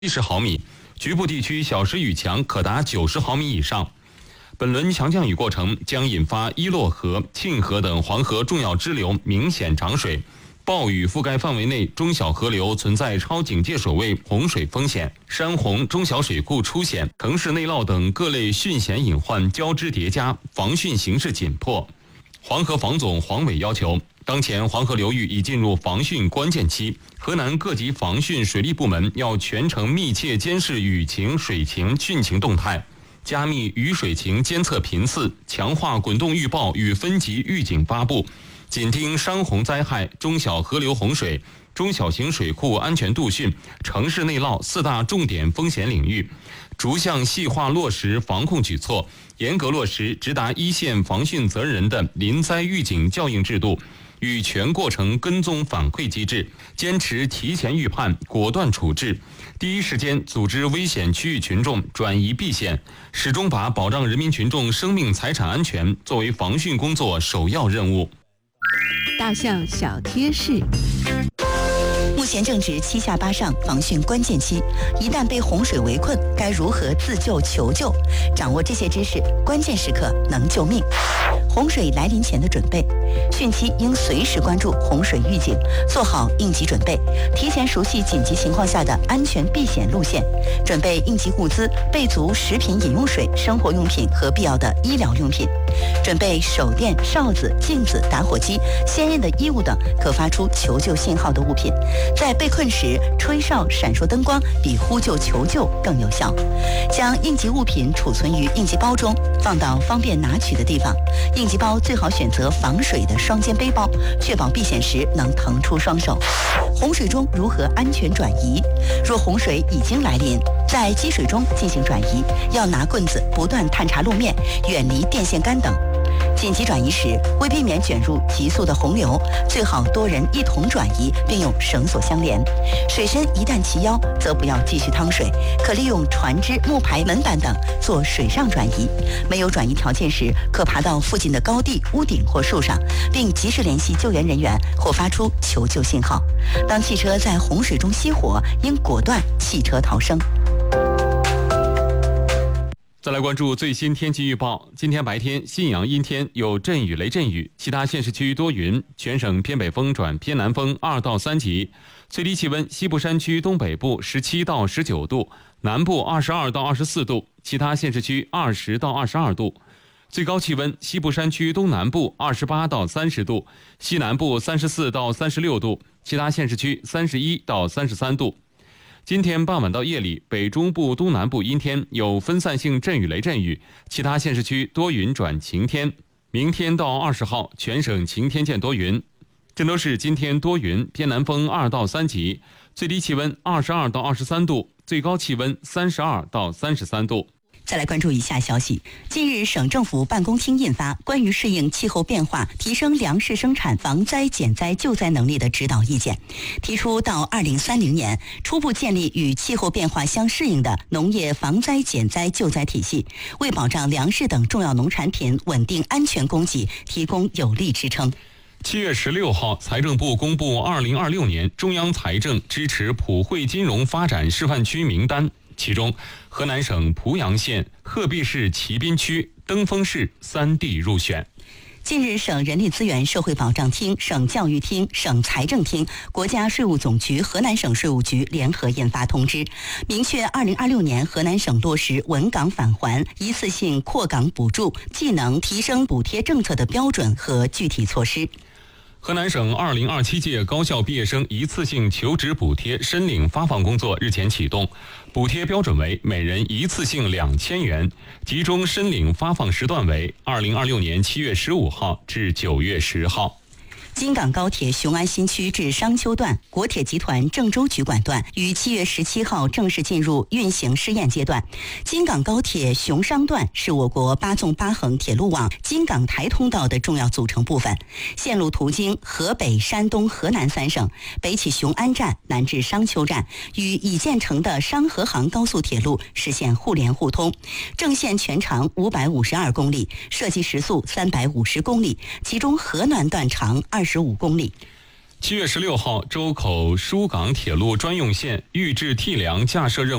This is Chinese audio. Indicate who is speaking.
Speaker 1: 70毫米，局部地区小时雨强可达90毫米以上。本轮强降雨过程将引发伊洛河、沁河等黄河重要支流明显涨水，暴雨覆盖范围内中小河流存在超警戒水位洪水风险，山洪、中小水库出现，城市内涝等各类汛险隐患交织叠加，防汛形势紧迫。黄河防总黄伟要求，当前黄河流域已进入防汛关键期，河南各级防汛水利部门要全程密切监视雨情、水情、汛情动态，加密雨水情监测频次，强化滚动预报与分级预警发布，紧盯山洪灾害、中小河流洪水、中小型水库安全度汛、城市内涝4大重点风险领域，逐项细化落实防控举措，严格落实直达一线防汛责任人的临灾预警校应制度与全过程跟踪反馈机制，坚持提前预判、果断处置，第一时间组织危险区域群众转移避险，始终把保障人民群众生命财产安全作为防汛工作首要任务。
Speaker 2: 大象小贴士。
Speaker 3: 目前正值7下8上防汛关键期，一旦被洪水围困，该如何自救求救？掌握这些知识，关键时刻能救命。洪水来临前的准备，汛期应随时关注洪水预警，做好应急准备，提前熟悉紧急情况下的安全避险路线，准备应急物资，备足食品、饮用水、生活用品和必要的医疗用品，准备手电、哨子、镜子、打火机、鲜艳的衣物等可发出求救信号的物品。在被困时，吹哨、闪烁灯光比呼救求救更有效。将应急物品储存于应急包中，放到方便拿取的地方。应急包最好选择防水的双肩背包，确保避险时能腾出双手。洪水中如何安全转移？若洪水已经来临，在积水中进行转移，要拿棍子不断探查路面，远离电线杆等。紧急转移时，为避免卷入急速的洪流，最好多人一同转移，并用绳索相连。水深一旦齐腰，则不要继续趟水，可利用船只、木牌、门板等做水上转移。没有转移条件时，可爬到附近的高地、屋顶或树上，并及时联系救援人员或发出求救信号。当汽车在洪水中熄火，应果断弃车逃生。
Speaker 1: 再来关注最新天气预报。今天白天信阳阴天，有阵雨雷阵雨，其他县市区多云，全省偏北风转偏南风2到3级。最低气温西部山区东北部17到19度，南部22到24度，其他县市区20到22度。最高气温西部山区东南部28到30度，西南部34到36度，其他县市区31到33度。今天傍晚到夜里，北中部、东南部阴天，有分散性阵雨雷阵雨，其他县市区多云转晴天。明天到20号，全省晴天见多云。郑州市今天多云，偏南风2到3级，最低气温22到23度，最高气温32到33度。
Speaker 3: 再来关注以下消息。近日，省政府办公厅印发《关于适应气候变化、提升粮食生产、防灾减灾救灾能力的指导意见》，提出到2030年初步建立与气候变化相适应的农业防灾减灾救灾体系，为保障粮食等重要农产品稳定安全供给提供有力支撑。
Speaker 1: 7月16号，财政部公布2026年中央财政支持普惠金融发展示范区名单，其中河南省濮阳县、鹤壁市齐滨区、登封市3地入选。
Speaker 3: 近日，省人力资源社会保障厅、省教育厅、省财政厅、国家税务总局、河南省税务局联合印发通知，明确2026年河南省落实稳岗返还、一次性扩岗补助、技能提升补贴政策的标准和具体措施。
Speaker 1: 河南省2027届高校毕业生一次性求职补贴申领发放工作日前启动，补贴标准为每人一次性2000元，集中申领发放时段为2026年7月15号至9月10号。
Speaker 3: 京港高铁雄安新区至商丘段国铁集团郑州局管段于7月17号正式进入运行试验阶段。京港高铁雄商段是我国8纵8横铁路网京港台通道的重要组成部分，线路途经河北、山东、河南3省，北起雄安站，南至商丘站，与已建成的商河杭高速铁路实现互联互通。正线全长552公里，设计时速350公里，其中河南段长25公里。
Speaker 1: 7月16号，周口疏港铁路专用线预制替梁架设任务